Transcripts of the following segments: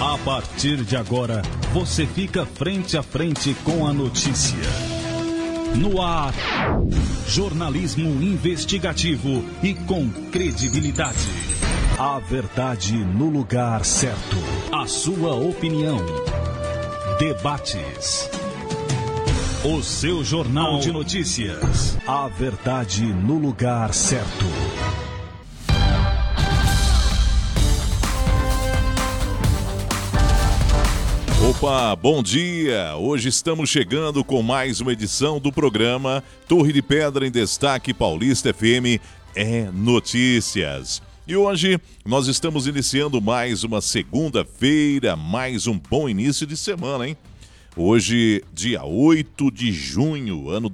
A partir de agora, você fica frente a frente com a notícia. No ar, jornalismo investigativo e com credibilidade. A verdade no lugar certo. A sua opinião. Debates. O seu jornal de notícias. A verdade no lugar certo. Opa, bom dia! Hoje estamos chegando com mais uma edição do programa Torre de Pedra em Destaque Paulista FM é Notícias. E hoje nós estamos iniciando mais uma segunda-feira, mais um bom início de semana, hein? Hoje, dia 8 de junho, ano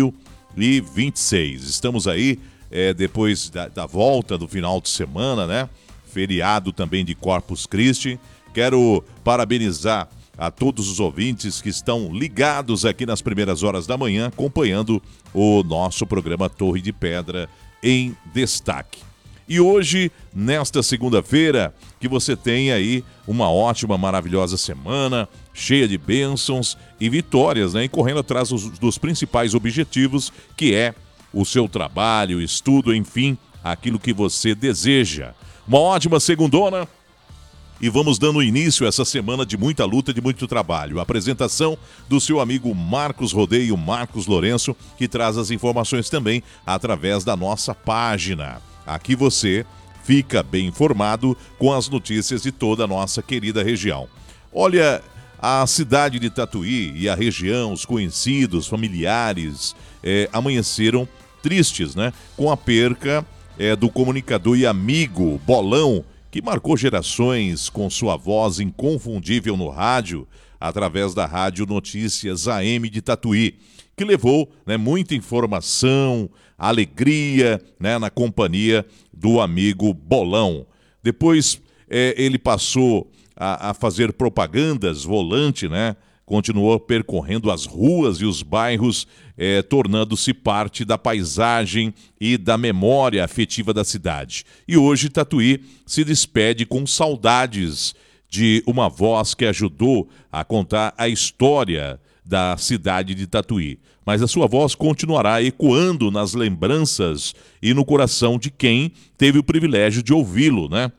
2026. Estamos aí depois da volta do final de semana, né? Feriado também de Corpus Christi. Quero parabenizar a todos os ouvintes que estão ligados aqui nas primeiras horas da manhã, acompanhando o nosso programa Torre de Pedra em Destaque. E hoje, nesta segunda-feira, que você tenha aí uma ótima, maravilhosa semana, cheia de bênçãos e vitórias, né? E correndo atrás dos principais objetivos, que é o seu trabalho, estudo, enfim, aquilo que você deseja. Uma ótima segundona. E vamos dando início a essa semana de muita luta, de muito trabalho. A apresentação do seu amigo Marcos Rodeio, Marcos Lourenço, que traz as informações também através da nossa página. Aqui você fica bem informado com as notícias de toda a nossa querida região. Olha, a cidade de Tatuí e a região, os conhecidos, familiares, amanheceram tristes, né? Com a perca do comunicador e amigo Bolão, que marcou gerações com sua voz inconfundível no rádio, através da Rádio Notícias AM de Tatuí, que levou, né, muita informação, alegria, né, na companhia do amigo Bolão. Depois ele passou a fazer propagandas, volante, né? Continuou percorrendo as ruas e os bairros, tornando-se parte da paisagem e da memória afetiva da cidade. E hoje Tatuí se despede com saudades de uma voz que ajudou a contar a história da cidade de Tatuí. Mas a sua voz continuará ecoando nas lembranças e no coração de quem teve o privilégio de ouvi-lo, né?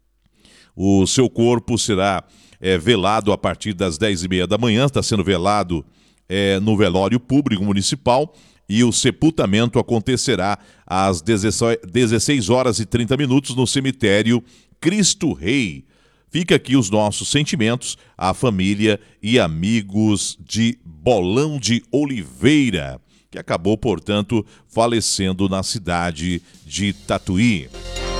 O seu corpo será velado a partir das 10h30 da manhã, está sendo velado no velório público municipal e o sepultamento acontecerá às 16h30 no cemitério Cristo Rei. Fica aqui os nossos sentimentos à família e amigos de Bolão de Oliveira, que acabou, portanto, falecendo na cidade de Tatuí.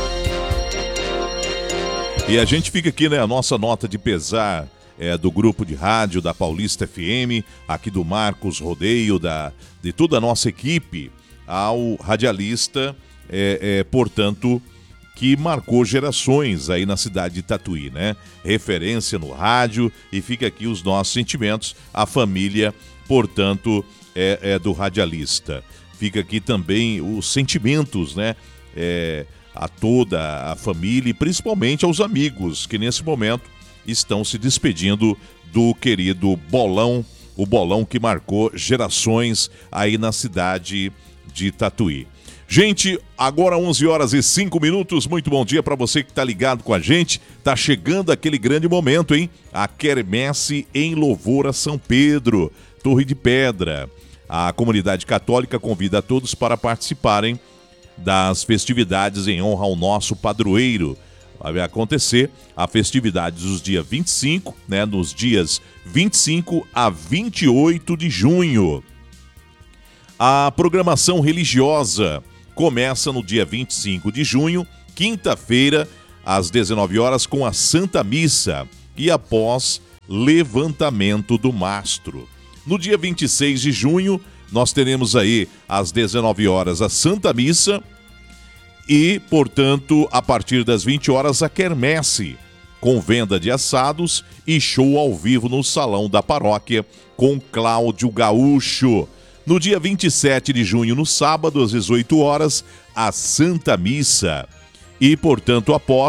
E a gente fica aqui, né, a nossa nota de pesar do grupo de rádio da Paulista FM, aqui do Marcos Rodeio, de toda a nossa equipe, ao radialista, portanto, que marcou gerações aí na cidade de Tatuí, né? Referência no rádio, e fica aqui os nossos sentimentos, a família, portanto, do radialista. Fica aqui também os sentimentos, né? A toda a família e principalmente aos amigos que nesse momento estão se despedindo do querido Bolão, o Bolão que marcou gerações aí na cidade de Tatuí. Gente, agora 11h05, muito bom dia para você que está ligado com a gente. Tá chegando aquele grande momento, hein? A quermesse em louvor a São Pedro, Torre de Pedra. A comunidade católica convida a todos para participarem das festividades em honra ao nosso padroeiro. Vai acontecer a festividade dos dias 25, né, nos dias 25 a 28 de junho. A programação religiosa começa no dia 25 de junho, quinta-feira, às 19 horas, com a Santa Missa e após levantamento do mastro. No dia 26 de junho, nós teremos aí às 19 horas a Santa Missa e, portanto, a partir das 20 horas a quermesse, com venda de assados e show ao vivo no Salão da Paróquia com Cláudio Gaúcho. No dia 27 de junho, no sábado, às 18 horas, a Santa Missa. E, portanto, após,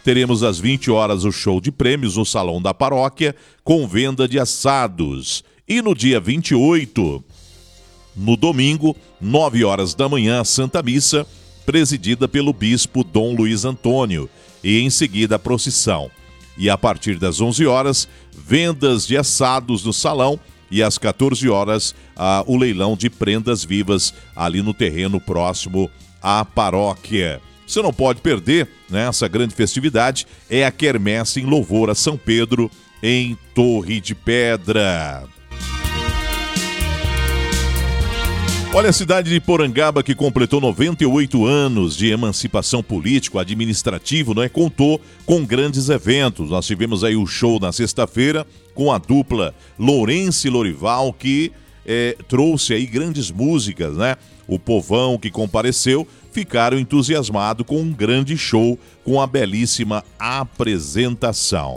teremos às 20 horas o show de prêmios no Salão da Paróquia, com venda de assados. E no dia 28, no domingo, 9 horas da manhã, a Santa Missa, presidida pelo bispo Dom Luiz Antônio, e em seguida a procissão. E a partir das 11 horas, vendas de assados no salão, e às 14 horas, o leilão de prendas vivas ali no terreno próximo à paróquia. Você não pode perder, né? Essa grande festividade é a Quermesse em Louvor a São Pedro, em Torre de Pedra. Olha, a cidade de Porangaba, que completou 98 anos de emancipação político-administrativo, né, contou com grandes eventos. Nós tivemos aí o show na sexta-feira com a dupla Lourenço e Lorival, que trouxe aí grandes músicas, né? O povão que compareceu ficaram entusiasmados com um grande show, com a belíssima apresentação.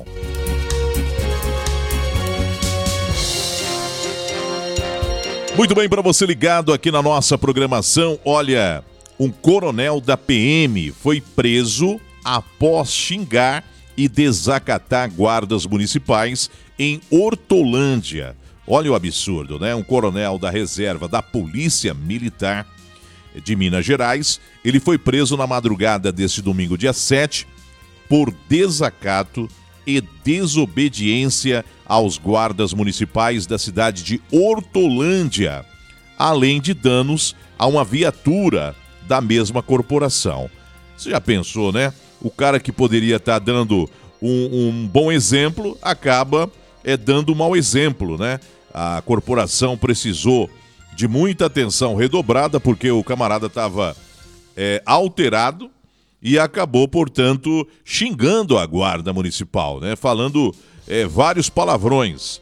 Muito bem, para você ligado aqui na nossa programação, olha, um coronel da PM foi preso após xingar e desacatar guardas municipais em Hortolândia. Olha o absurdo, né? Um coronel da reserva da Polícia Militar de Minas Gerais, ele foi preso na madrugada deste domingo, dia 7, por desacato e desobediência aos guardas municipais da cidade de Hortolândia, além de danos a uma viatura da mesma corporação. Você já pensou, né? O cara que poderia estar dando um bom exemplo acaba dando um mau exemplo, né? A corporação precisou de muita atenção redobrada porque o camarada estava alterado e acabou, portanto, xingando a guarda municipal, né? Falando vários palavrões.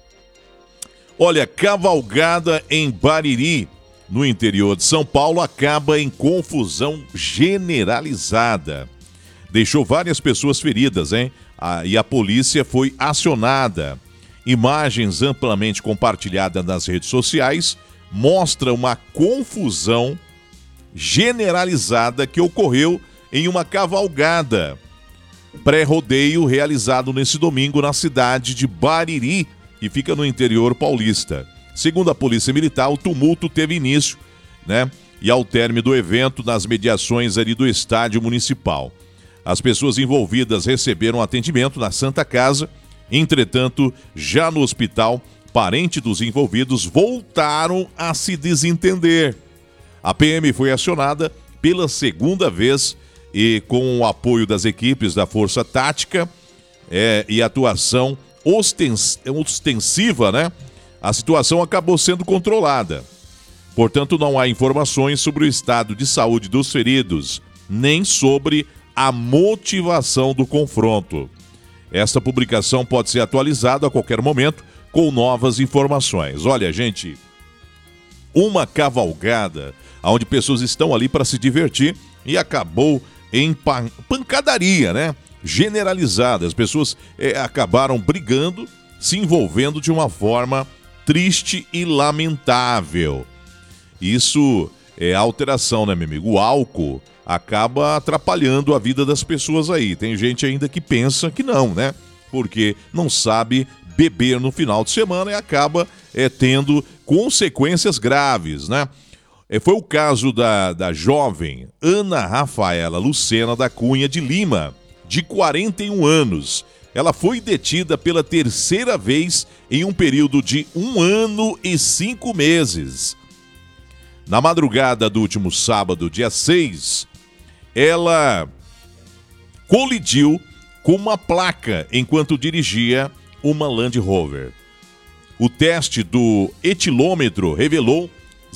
Olha, cavalgada em Bariri, no interior de São Paulo, acaba em confusão generalizada. Deixou várias pessoas feridas, hein? E a polícia foi acionada. Imagens amplamente compartilhadas nas redes sociais mostram uma confusão generalizada que ocorreu em uma cavalgada pré-rodeio realizado nesse domingo na cidade de Bariri, que fica no interior paulista. Segundo a Polícia Militar, o tumulto teve início, né? E ao término do evento, nas mediações ali do estádio municipal. As pessoas envolvidas receberam atendimento na Santa Casa. Entretanto, já no hospital, parentes dos envolvidos voltaram a se desentender. A PM foi acionada pela segunda vez e com o apoio das equipes da Força Tática e atuação ostensiva, né? A situação acabou sendo controlada. Portanto, não há informações sobre o estado de saúde dos feridos, nem sobre a motivação do confronto. Esta publicação pode ser atualizada a qualquer momento com novas informações. Olha, gente, uma cavalgada onde pessoas estão ali para se divertir e acabou em pancadaria, né? Generalizada. As pessoas acabaram brigando, se envolvendo de uma forma triste e lamentável. Isso é alteração, né, meu amigo? O álcool acaba atrapalhando a vida das pessoas aí. Tem gente ainda que pensa que não, né? Porque não sabe beber no final de semana e acaba tendo consequências graves, né? Foi o caso da jovem Ana Rafaela Lucena da Cunha de Lima, de 41 anos. Ela foi detida pela terceira vez em um período de 1 ano e 5 meses. Na madrugada do último sábado, dia 6, ela colidiu com uma placa enquanto dirigia uma Land Rover. O teste do etilômetro revelou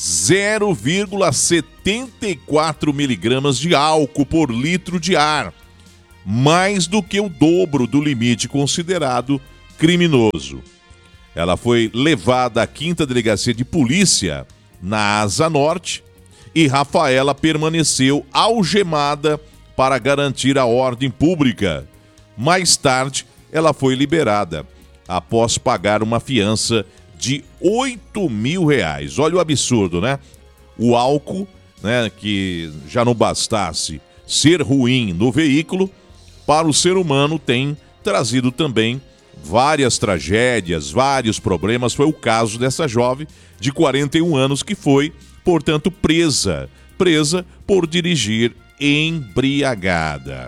0,74 miligramas de álcool por litro de ar, mais do que o dobro do limite considerado criminoso. Ela foi levada à 5ª Delegacia de Polícia, na Asa Norte, e Rafaela permaneceu algemada para garantir a ordem pública. Mais tarde, ela foi liberada, após pagar uma fiança de R$8.000. Olha o absurdo, né? O álcool, né, que já não bastasse ser ruim no veículo, para o ser humano tem trazido também várias tragédias, vários problemas. Foi o caso dessa jovem de 41 anos que foi, portanto, presa por dirigir embriagada.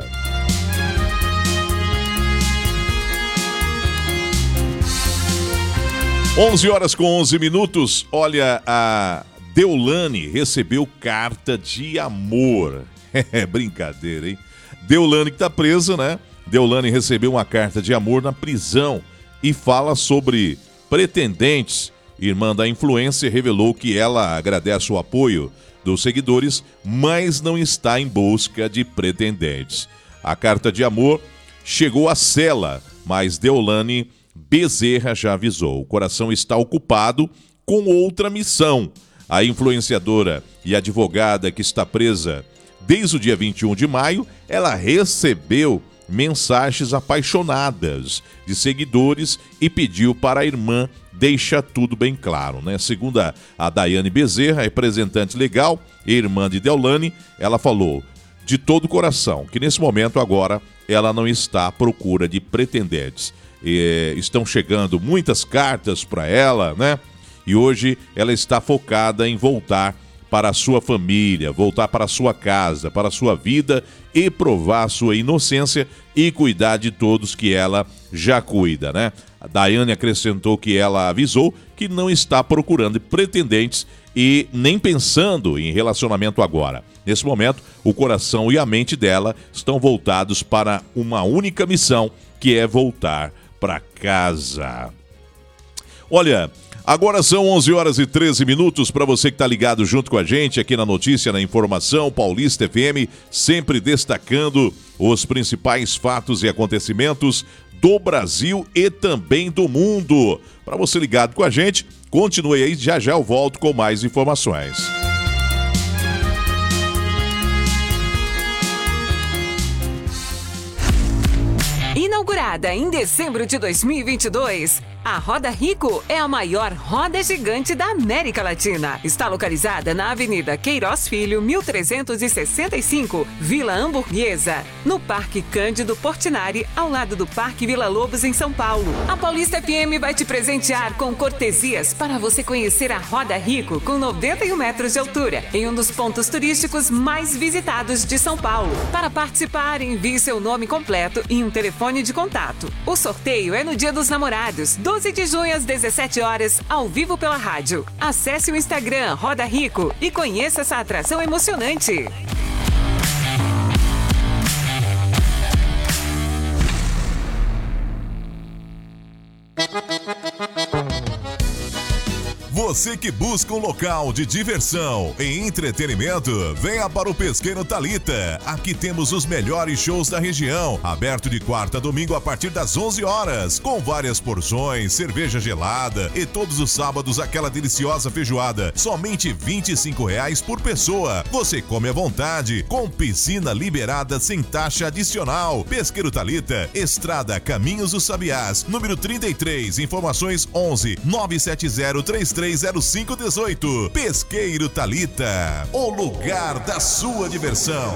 11h11. Olha, a Deolane recebeu carta de amor. É brincadeira, hein? Deolane que tá presa, né? Deolane recebeu uma carta de amor na prisão e fala sobre pretendentes. Irmã da influencer revelou que ela agradece o apoio dos seguidores, mas não está em busca de pretendentes. A carta de amor chegou à cela, mas Deolane Bezerra já avisou. O coração está ocupado com outra missão. A influenciadora e advogada que está presa desde o dia 21 de maio, ela recebeu mensagens apaixonadas de seguidores e pediu para a irmã deixar tudo bem claro, né? Segundo a Daiane Bezerra, representante legal e irmã de Deolane, ela falou de todo o coração que nesse momento agora ela não está à procura de pretendentes. Estão chegando muitas cartas para ela, né? E hoje ela está focada em voltar para a sua família, voltar para a sua casa, para a sua vida e provar a sua inocência e cuidar de todos que ela já cuida, né? A Daiane acrescentou que ela avisou que não está procurando pretendentes e nem pensando em relacionamento agora. Nesse momento, o coração e a mente dela estão voltados para uma única missão, que é voltar para casa. Olha, agora são 11h13 para você que está ligado junto com a gente aqui na Notícia, na Informação, Paulista FM, sempre destacando os principais fatos e acontecimentos do Brasil e também do mundo. Para você ligado com a gente, continue aí, já eu volto com mais informações. Inaugurada em dezembro de 2022, a Roda Rico é a maior roda gigante da América Latina. Está localizada na Avenida Queiroz Filho, 1365, Vila Hamburguesa, no Parque Cândido Portinari, ao lado do Parque Vila Lobos, em São Paulo. A Paulista FM vai te presentear com cortesias para você conhecer a Roda Rico com 91 metros de altura, em um dos pontos turísticos mais visitados de São Paulo. Para participar, envie seu nome completo e um telefone de contato. O sorteio é no Dia dos Namorados, 12 de junho às 17 horas, ao vivo pela rádio. Acesse o Instagram Roda Rico e conheça essa atração emocionante. Você que busca um local de diversão e entretenimento, venha para o Pesqueiro Thalita. Aqui temos os melhores shows da região, aberto de quarta a domingo a partir das 11 horas, com várias porções, cerveja gelada e todos os sábados aquela deliciosa feijoada, somente R$25 por pessoa. Você come à vontade, com piscina liberada sem taxa adicional. Pesqueiro Thalita, Estrada Caminhos dos Sabiás, número 33, informações 11 970 330518. Pesqueiro Thalita, o lugar da sua diversão.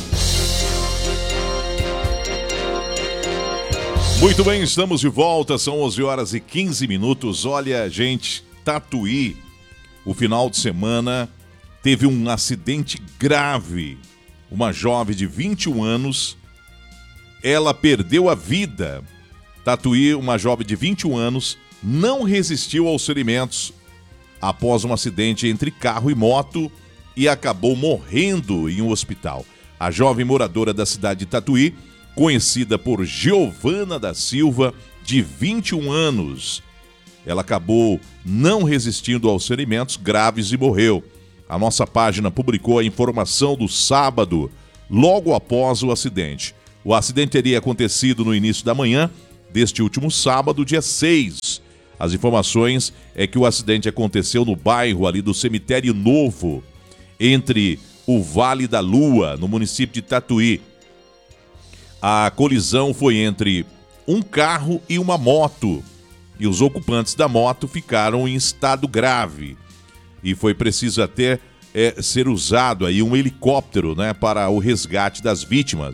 Muito bem, estamos de volta, são 11h15. Olha, gente, Tatuí, o final de semana teve um acidente grave. Uma jovem de 21 anos, ela perdeu a vida. Tatuí, uma jovem de 21 anos, não resistiu aos ferimentos após um acidente entre carro e moto e acabou morrendo em um hospital. A jovem moradora da cidade de Tatuí, conhecida por Giovana da Silva, de 21 anos, ela acabou não resistindo aos ferimentos graves e morreu. A nossa página publicou a informação do sábado, logo após o acidente. O acidente teria acontecido no início da manhã deste último sábado, dia 6. As informações é que o acidente aconteceu no bairro ali do Cemitério Novo, entre o Vale da Lua, no município de Tatuí. A colisão foi entre um carro e uma moto, e os ocupantes da moto ficaram em estado grave. E foi preciso até ser usado aí um helicóptero, né, para o resgate das vítimas.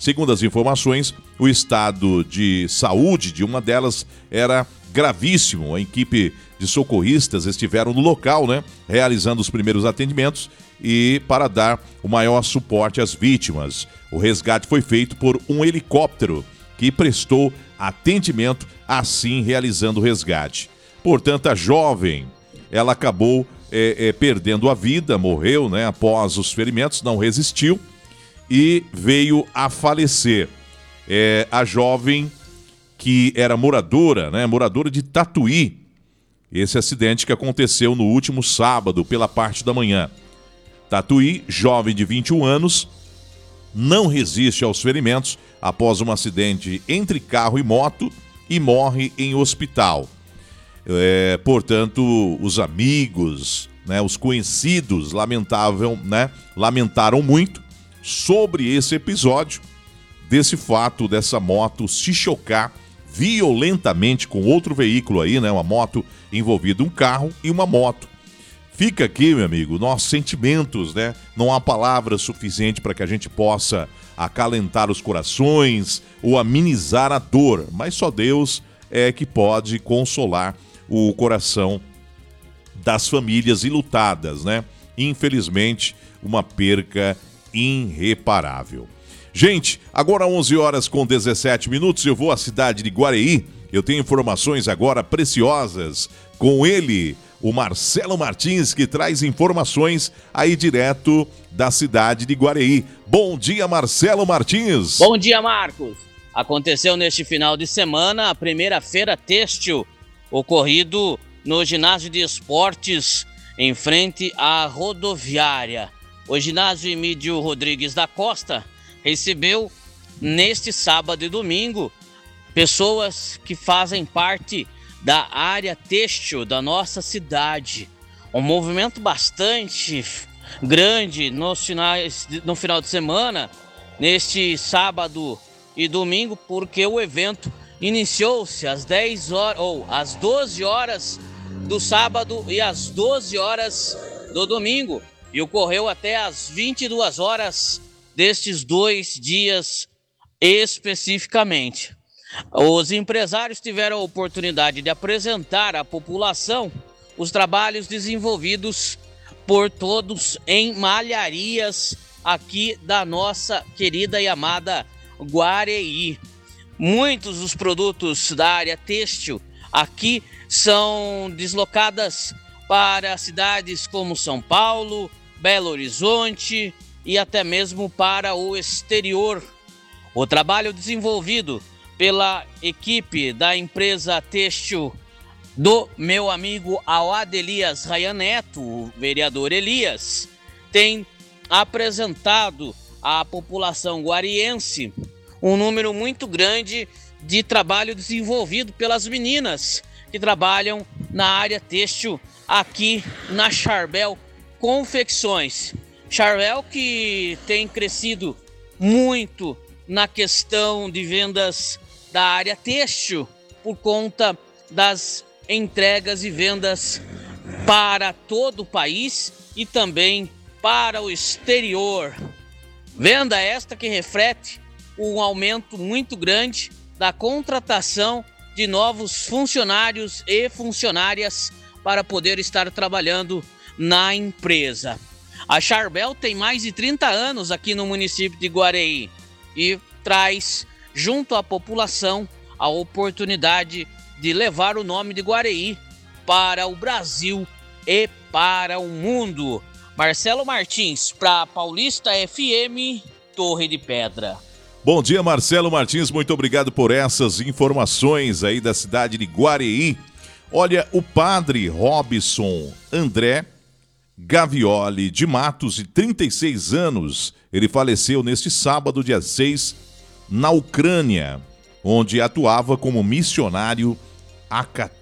Segundo as informações, o estado de saúde de uma delas era gravíssimo. A equipe de socorristas estiveram no local, né, realizando os primeiros atendimentos e para dar o maior suporte às vítimas. O resgate foi feito por um helicóptero que prestou atendimento, assim realizando o resgate. Portanto, a jovem, ela acabou perdendo a vida, morreu, né, após os ferimentos, não resistiu e veio a falecer. A jovem que era moradora de Tatuí. Esse acidente que aconteceu no último sábado, pela parte da manhã. Tatuí, jovem de 21 anos, não resiste aos ferimentos após um acidente entre carro e moto e morre em hospital. Portanto, os amigos, né, os conhecidos lamentaram muito sobre esse episódio, desse fato dessa moto se chocar violentamente com outro veículo aí, né, uma moto envolvida, um carro e uma moto. Fica aqui, meu amigo, nossos sentimentos, né? Não há palavra suficiente para que a gente possa acalentar os corações ou amenizar a dor, mas só Deus é que pode consolar o coração das famílias enlutadas, né? Infelizmente, uma perca irreparável. Gente, agora 11h17, eu vou à cidade de Guareí. Eu tenho informações agora preciosas com ele, o Marcelo Martins, que traz informações aí direto da cidade de Guareí. Bom dia, Marcelo Martins. Bom dia, Marcos. Aconteceu neste final de semana a primeira feira têxtil, ocorrido no ginásio de esportes em frente à rodoviária. O ginásio Emílio Rodrigues da Costa recebeu neste sábado e domingo pessoas que fazem parte da área têxtil da nossa cidade. Um movimento bastante grande no final de semana, neste sábado e domingo, porque o evento iniciou-se às 12 horas do sábado e às 12 horas do domingo e ocorreu até às 22 horas destes 2 dias especificamente. Os empresários tiveram a oportunidade de apresentar à população os trabalhos desenvolvidos por todos em malharias aqui da nossa querida e amada Guareí. Muitos dos produtos da área têxtil aqui são deslocadas para cidades como São Paulo, Belo Horizonte e até mesmo para o exterior. O trabalho desenvolvido pela equipe da empresa têxtil do meu amigo Awad Elias Rayan Neto, o vereador Elias, tem apresentado à população guariense um número muito grande de trabalho desenvolvido pelas meninas que trabalham na área têxtil aqui na Charbel Confecções. Charbel que tem crescido muito na questão de vendas da área têxtil por conta das entregas e vendas para todo o país e também para o exterior. Venda esta que reflete um aumento muito grande da contratação de novos funcionários e funcionárias para poder estar trabalhando na empresa. A Charbel tem mais de 30 anos aqui no município de Guareí e traz junto à população a oportunidade de levar o nome de Guareí para o Brasil e para o mundo. Marcelo Martins, para Paulista FM, Torre de Pedra. Bom dia, Marcelo Martins, muito obrigado por essas informações aí da cidade de Guareí. Olha, o padre Robson André Gavioli de Matos, de 36 anos, ele faleceu neste sábado, dia 6, na Ucrânia, onde atuava como missionário há